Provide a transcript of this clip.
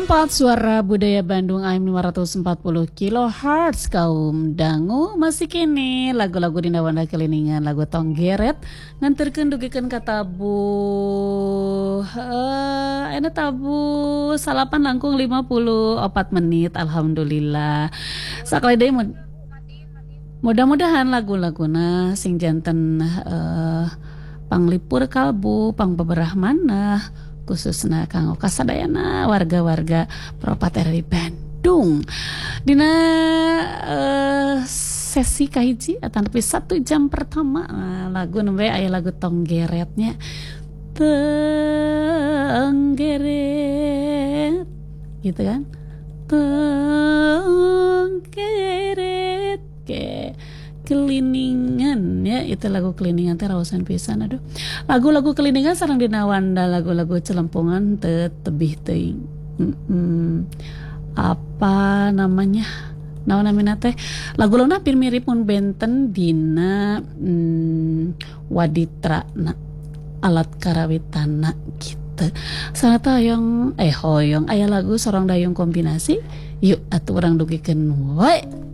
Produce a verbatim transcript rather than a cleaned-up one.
empat Suara Budaya Bandung A M lima ratus empat puluh kilohertz. Kaum dangu masih kini lagu-lagu dina wanda keliningan lagu Tonggeret nganterkeun dugikeun ka tabu uh, ena tabu salapan langkung lima puluh empat menit. Alhamdulillah sakali deui mud- mudah-mudahan lagu-laguna sing janten uh, panglipur kalbu pangbeberah manah khususna kanggo kasadayana warga-warga Propater di Bandung dina uh, sesi kahiji atau tapi satu jam pertama uh, lagu nembe aya lagu Tonggeretnya Tenggeret gitu kan Tenggeret ke keliningan ya, itu lagu keliningan teh raosan pisan. Aduh, lagu-lagu keliningan sareng dina wanda lagu-lagu celempungan teu tebih teuing. Mm-mm. Apa namanya? Naon namina teh? Lagu-laguna pir mirip mun benten dina mm, waditrana alat karawitana gitu. Sanata hoyong eh hoyong aya lagu sorong dayung kombinasi. Yuk atuh urang dugikeun wae.